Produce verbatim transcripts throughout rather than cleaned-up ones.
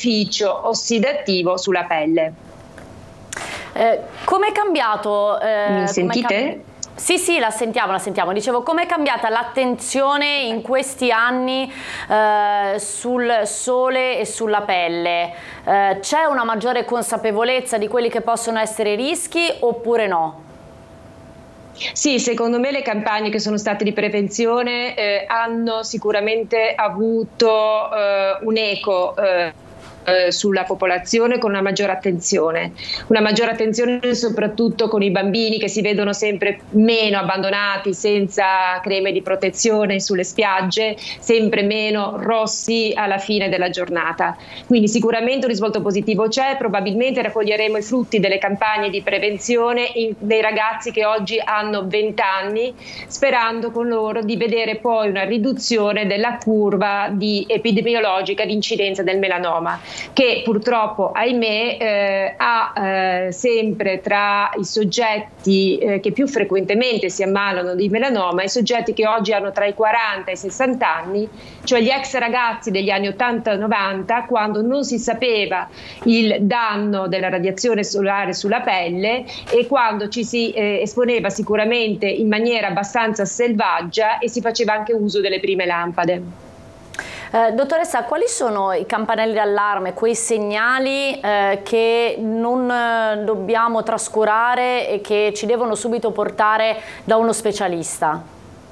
beneficio ossidativo sulla pelle. Eh, come è cambiato? Eh, Mi sentite? Cam- Sì, sì, la sentiamo, la sentiamo. Dicevo, com'è cambiata l'attenzione in questi anni eh, sul sole e sulla pelle? Eh, c'è una maggiore consapevolezza di quelli che possono essere i rischi oppure no? Sì, secondo me le campagne che sono state di prevenzione eh, hanno sicuramente avuto eh, un eco eh, sulla popolazione, con una maggiore attenzione, una maggiore attenzione soprattutto con i bambini, che si vedono sempre meno abbandonati senza creme di protezione sulle spiagge, sempre meno rossi alla fine della giornata. Quindi sicuramente un risvolto positivo c'è, probabilmente raccoglieremo i frutti delle campagne di prevenzione in, dei ragazzi che oggi hanno venti anni, sperando con loro di vedere poi una riduzione della curva di epidemiologica di incidenza del melanoma, che purtroppo, ahimè, eh, ha eh, sempre tra i soggetti eh, che più frequentemente si ammalano di melanoma i soggetti che oggi hanno tra i quaranta e i sessanta anni, cioè gli ex ragazzi degli anni ottanta novanta, quando non si sapeva il danno della radiazione solare sulla pelle e quando ci si eh, esponeva sicuramente in maniera abbastanza selvaggia e si faceva anche uso delle prime lampade. Eh, dottoressa, quali sono i campanelli d'allarme, quei segnali eh, che non eh, dobbiamo trascurare e che ci devono subito portare da uno specialista?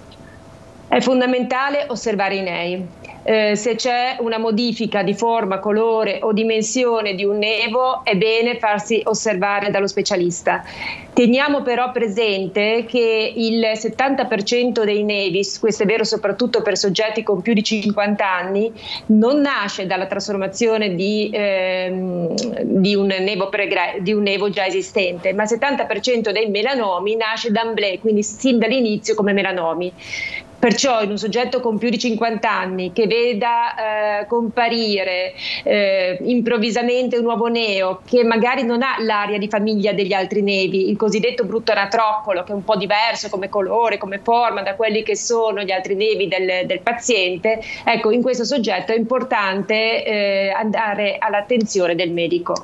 È fondamentale osservare i nei. Eh, se c'è una modifica di forma, colore o dimensione di un nevo, è bene farsi osservare dallo specialista. Teniamo però presente che il settanta per cento dei nevi, questo è vero soprattutto per soggetti con più di cinquanta anni, non nasce dalla trasformazione di, ehm, di, un, nevo pregra- di un nevo già esistente, ma il settanta per cento dei melanomi nasce d'emblée, quindi sin dall'inizio come melanomi. Perciò in un soggetto con più di cinquanta anni che veda eh, comparire eh, improvvisamente un nuovo neo che magari non ha l'aria di famiglia degli altri nevi, il cosiddetto brutto anatroccolo, che è un po' diverso come colore, come forma da quelli che sono gli altri nevi del, del paziente, ecco, in questo soggetto è importante eh, andare all'attenzione del medico.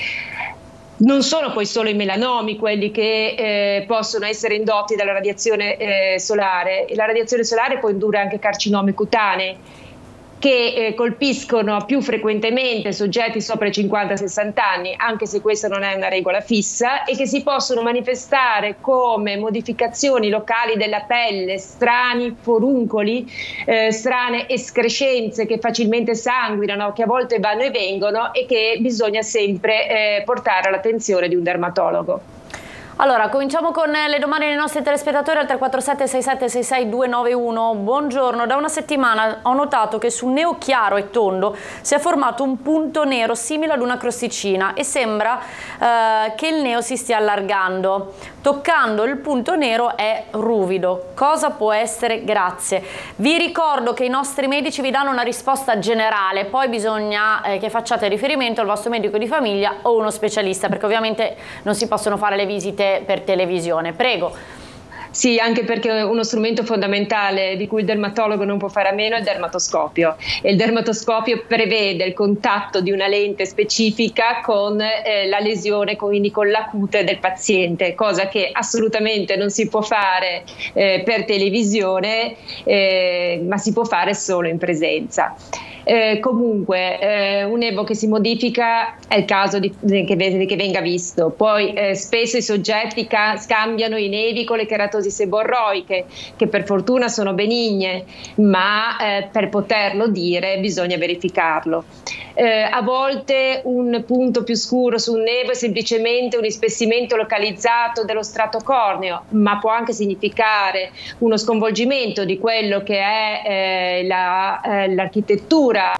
Non sono poi solo i melanomi quelli che eh, possono essere indotti dalla radiazione eh, solare. La radiazione solare può indurre anche carcinomi cutanei, che eh, colpiscono più frequentemente soggetti sopra i cinquanta sessanta anni, anche se questa non è una regola fissa, e che si possono manifestare come modificazioni locali della pelle, strani foruncoli, eh, strane escrescenze che facilmente sanguinano, che a volte vanno e vengono e che bisogna sempre eh, portare all'attenzione di un dermatologo. Allora, cominciamo con le domande dei nostri telespettatori al tre quattro sette sei sette sei sei due nove uno. Buongiorno, da una settimana ho notato che sul neo chiaro e tondo si è formato un punto nero simile ad una crosticina e sembra eh, che il neo si stia allargando. Toccando il punto nero è ruvido. Cosa può essere? Grazie. Vi ricordo che i nostri medici vi danno una risposta generale, poi bisogna eh, che facciate riferimento al vostro medico di famiglia o uno specialista, perché ovviamente non si possono fare le visite per televisione. Prego. Sì, anche perché uno strumento fondamentale di cui il dermatologo non può fare a meno è il dermatoscopio, e il dermatoscopio prevede il contatto di una lente specifica con eh, la lesione, quindi con la cute del paziente, cosa che assolutamente non si può fare eh, per televisione, eh, ma si può fare solo in presenza. Eh, comunque eh, un nevo che si modifica è il caso di, che, che venga visto. Poi eh, spesso i soggetti ca- scambiano i nevi con le keratosi seborroiche, che per fortuna sono benigne, ma eh, per poterlo dire bisogna verificarlo. Eh, a volte un punto più scuro su un nevo è semplicemente un ispessimento localizzato dello strato corneo, ma può anche significare uno sconvolgimento di quello che è eh, la, eh, l'architettura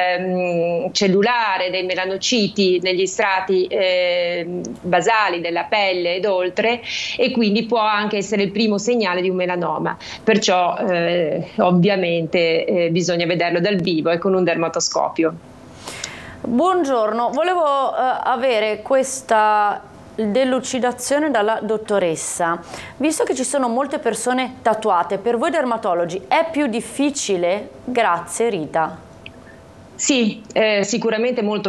eh, cellulare dei melanociti negli strati eh, basali della pelle ed oltre, e quindi può anche essere il primo segnale di un melanoma. Perciò eh, ovviamente eh, bisogna vederlo dal vivo e con un dermatoscopio. Buongiorno, volevo uh, avere questa delucidazione dalla dottoressa. Visto che ci sono molte persone tatuate, per voi dermatologi è più difficile? Grazie, Rita. Sì, eh, sicuramente molto